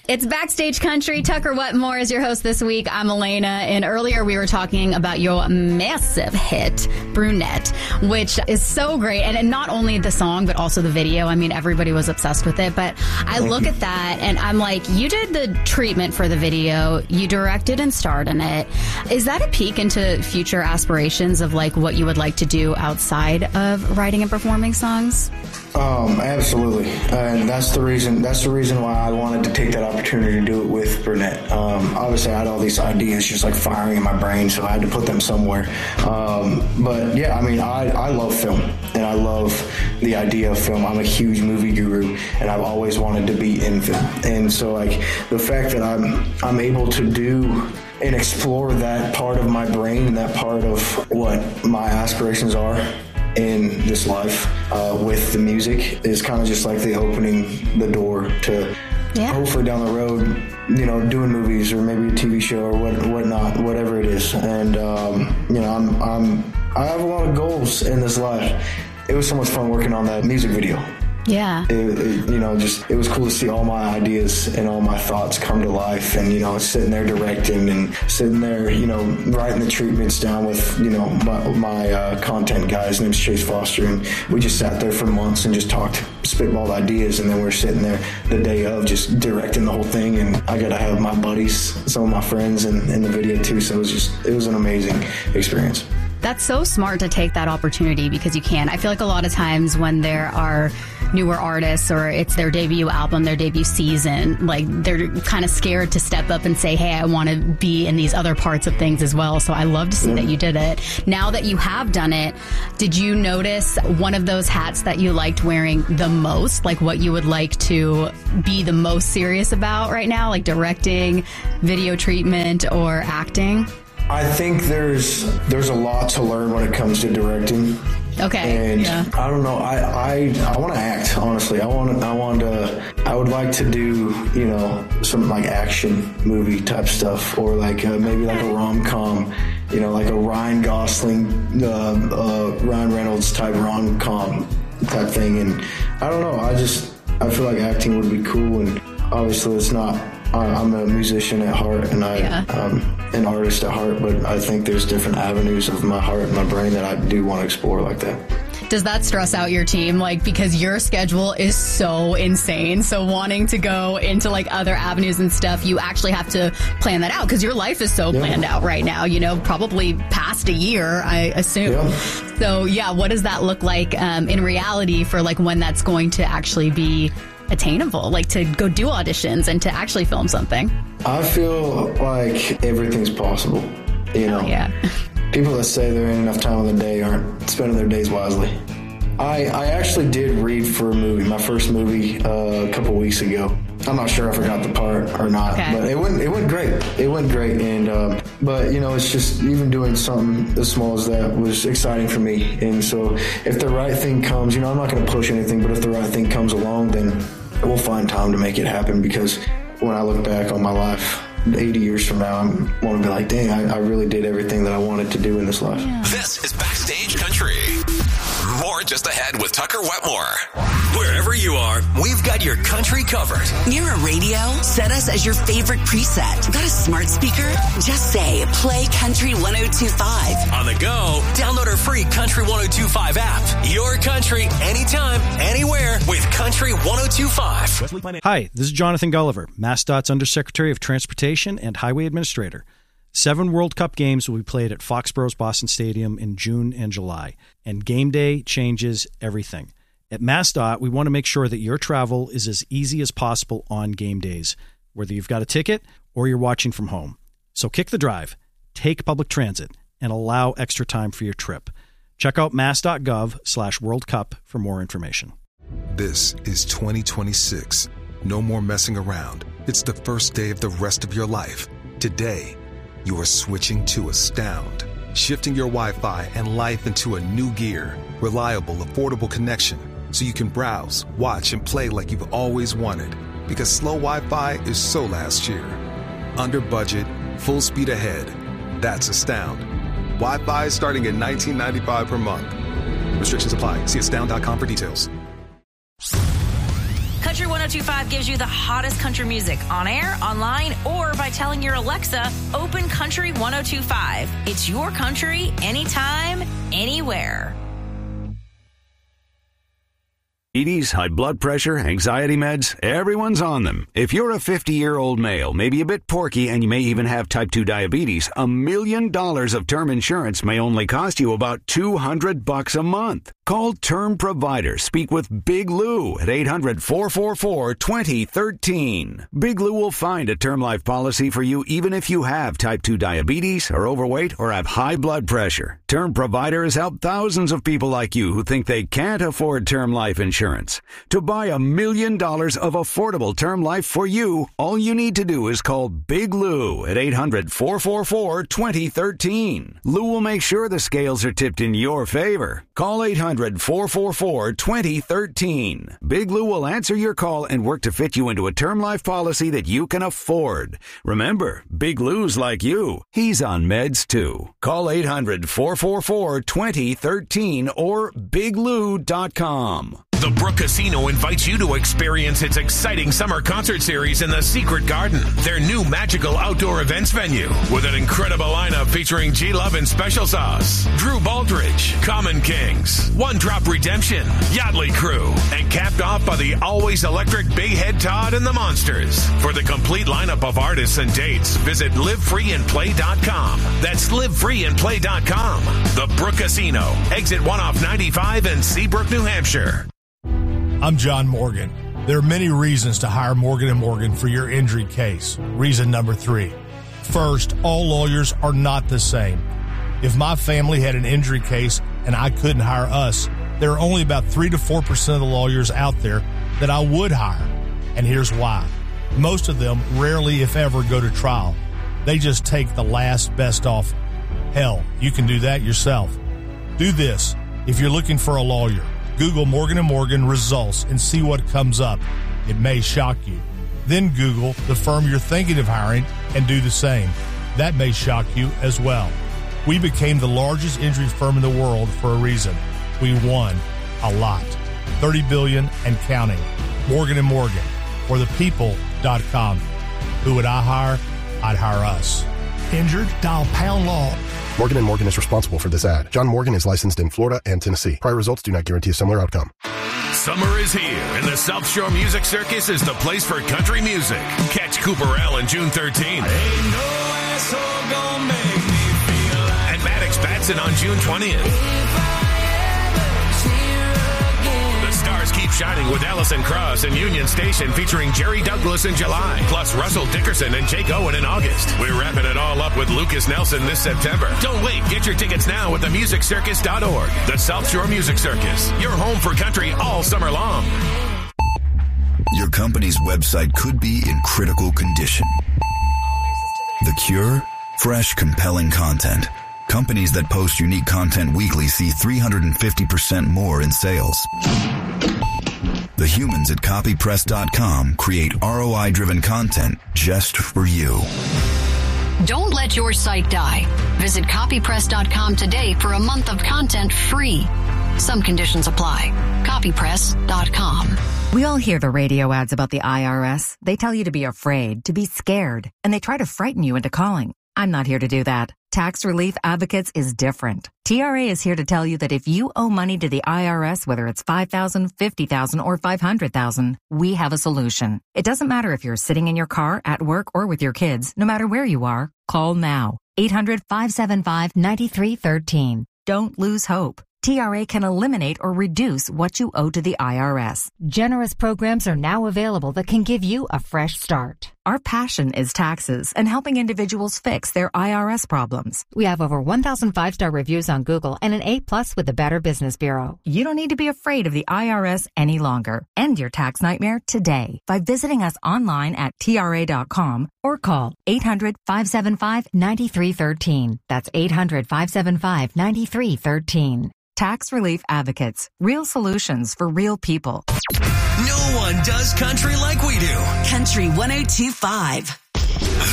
It's Backstage Country. Tucker Wetmore is your host this week. I'm Elena, and earlier we were talking about your massive hit, Brunette, which is so great. And not only the song, but also the video. I mean, everybody was obsessed with it. But I look at that, and I'm like, you did the treatment for the video. You directed and starred in it. Is that a peek into future aspirations of, like, what you would like to do outside of writing and performing songs? Absolutely. And that's the reason why I wanted to take that opportunity to do it with Brunette. Obviously I had all these ideas just like firing in my brain, so I had to put them somewhere. But yeah, I mean, I love film and I love the idea of film. I'm a huge movie guru and I've always wanted to be in film. And so like the fact that I'm able to do and explore that part of my brain and that part of what my aspirations are in this life with the music is kind of just like the opening the door to hopefully down the road, you know, doing movies or maybe a TV show or whatnot, whatever it is. And you know, I have a lot of goals in this life. It was so much fun working on that music video. Yeah. It was cool to see all my ideas and all my thoughts come to life, and, you know, sitting there directing and sitting there, you know, writing the treatments down with, you know, my content guy. His name's Chase Foster, and we just sat there for months and just spitballed ideas, and then we're sitting there the day of just directing the whole thing, and I got to have my buddies, some of my friends in the video too, so it was an amazing experience. That's so smart to take that opportunity because you can. I feel like a lot of times when there are newer artists or it's their debut album, their debut season, like they're kind of scared to step up and say, hey, I want to be in these other parts of things as well. So I love to see that you did it. Now that you have done it, did you notice one of those hats that you liked wearing the most? Like what you would like to be the most serious about right now? Like directing, video treatment, or acting? I think there's a lot to learn when it comes to directing. Okay. And I don't know. I want to act, honestly. I would like to do, you know, some like action movie type stuff, or like maybe like a rom-com, you know, like a Ryan Gosling, Ryan Reynolds type rom-com type thing. And I don't know. I feel like acting would be cool. And obviously it's not. I'm a musician at heart, and I'm an artist at heart, but I think there's different avenues of my heart and my brain that I do want to explore like that. Does that stress out your team? Like, because your schedule is so insane, so wanting to go into like other avenues and stuff, you actually have to plan that out because your life is so planned out right now, you know, probably past a year, I assume. Yeah. So yeah, what does that look like in reality for like when that's going to actually be attainable, like to go do auditions and to actually film something? I feel like everything's possible, you know. Yeah. People that say there ain't enough time in the day aren't spending their days wisely. I actually did read for a movie, my first movie, a couple weeks ago. I'm not sure if I got the part or not, but it went great. It went great, and but you know, it's just even doing something as small as that was exciting for me. And so, if the right thing comes, you know, I'm not going to push anything, but if the right thing comes along, then we'll find time to make it happen. Because when I look back on my life 80 years from now, I want to be like, dang, I really did everything that I wanted to do in this life. Yeah. This is Backstage Country. More just ahead with Tucker Wetmore. Wherever you are, we've got your country covered. Near a radio? Set us as your favorite preset. Got a smart speaker? Just say, play Country 102.5. On the go, download our free Country 102.5 app. Your country, anytime, anywhere with Country 102.5. Hi, this is Jonathan Gulliver, MassDOT's Undersecretary of Transportation and Highway Administrator. 7 World Cup games will be played at Foxborough's Boston Stadium in June and July, and game day changes everything. At MassDOT, we want to make sure that your travel is as easy as possible on game days, whether you've got a ticket or you're watching from home. So kick the drive, take public transit, and allow extra time for your trip. Check out mass.gov/World Cup for more information. This is 2026. No more messing around. It's the first day of the rest of your life. Today, you are switching to Astound, shifting your Wi-Fi and life into a new gear. Reliable, affordable connection, so you can browse, watch, and play like you've always wanted. Because slow Wi-Fi is so last year. Under budget, full speed ahead. That's Astound. Wi-Fi starting at $19.95 per month. Restrictions apply. See astound.com for details. Country 102.5 1025 gives you the hottest country music on air, online, or by telling your Alexa, open Country 1025. It's your country, anytime, anywhere. Diabetes, high blood pressure, anxiety meds, everyone's on them. If you're a 50-year-old male, maybe a bit porky, and you may even have type 2 diabetes, $1 million of term insurance may only cost you about $200 a month. Call Term Provider. Speak with Big Lou at 800-444-2013. Big Lou will find a term life policy for you even if you have type 2 diabetes, are overweight, or have high blood pressure. Term Provider has helped thousands of people like you who think they can't afford term life insurance. To buy $1 million of affordable term life for you, all you need to do is call Big Lou at 800-444-2013. Lou will make sure the scales are tipped in your favor. Call 800-444-2013. Big Lou will answer your call and work to fit you into a term life policy that you can afford. Remember, Big Lou's like you. He's on meds too. Call 800-444-2013 or biglou.com. The Brook Casino invites you to experience its exciting summer concert series in the Secret Garden, their new magical outdoor events venue, with an incredible lineup featuring G-Love and Special Sauce, Drew Baldridge, Common Kings, One Drop Redemption, Yachtley Crew, and capped off by the always electric Big Head Todd and the Monsters. For the complete lineup of artists and dates, visit livefreeandplay.com. That's livefreeandplay.com. The Brook Casino, exit 1 off 95 in Seabrook, New Hampshire. I'm John Morgan. There are many reasons to hire Morgan & Morgan for your injury case. Reason number 3. First, all lawyers are not the same. If my family had an injury case and I couldn't hire us, there are only about 3 to 4% of the lawyers out there that I would hire. And here's why. Most of them rarely, if ever, go to trial. They just take the last best offer. Hell, you can do that yourself. Do this. If you're looking for a lawyer, Google Morgan & Morgan results and see what comes up. It may shock you. Then Google the firm you're thinking of hiring and do the same. That may shock you as well. We became the largest injury firm in the world for a reason. We won a lot. $30 billion and counting. Morgan & Morgan, or thepeople.com. Who would I hire? I'd hire us. Injured? Dial pound law. Morgan & Morgan is responsible for this ad. John Morgan is licensed in Florida and Tennessee. Prior results do not guarantee a similar outcome. Summer is here, and the South Shore Music Circus is the place for country music. Catch Cooper Allen June 13th. Ain't no asshole gonna make me feel like and Maddox Batson on June 20th. Stars keep shining with Allison Cross and Union Station featuring Jerry Douglas in July, plus Russell Dickerson and Jake Owen in August. We're wrapping it all up with Lucas Nelson this September. Don't wait. Get your tickets now at themusiccircus.org. The South Shore Music Circus, your home for country all summer long. Your company's website could be in critical condition. The cure? Fresh, compelling content. Companies that post unique content weekly see 350% more in sales. The humans at copypress.com create ROI-driven content just for you. Don't let your site die. Visit copypress.com today for a month of content free. Some conditions apply. Copypress.com. We all hear the radio ads about the IRS. They tell you to be afraid, to be scared, and they try to frighten you into calling. I'm not here to do that. Tax Relief Advocates is different. TRA is here to tell you that if you owe money to the IRS, whether it's $5,000, $50,000, or $500,000, we have a solution. It doesn't matter if you're sitting in your car, at work, or with your kids. No matter where you are, call now. 800-575-9313. Don't lose hope. TRA can eliminate or reduce what you owe to the IRS. Generous programs are now available that can give you a fresh start. Our passion is taxes and helping individuals fix their IRS problems. We have over 1,000 5-star reviews on Google and an A+ with the Better Business Bureau. You don't need to be afraid of the IRS any longer. End your tax nightmare today by visiting us online at TRA.com or call 800-575-9313. That's 800-575-9313. Tax Relief Advocates. Real solutions for real people. No one does country like we do. Country 102.5.